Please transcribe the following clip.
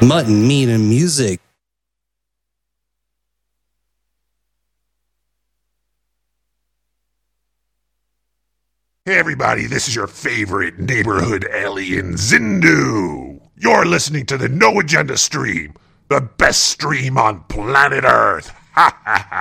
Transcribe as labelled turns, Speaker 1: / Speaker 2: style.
Speaker 1: Mutton, meat, and music.
Speaker 2: Hey everybody, this is your favorite neighborhood alien, Zindu. You're listening to the No Agenda stream, the best stream on planet Earth. Ha ha ha.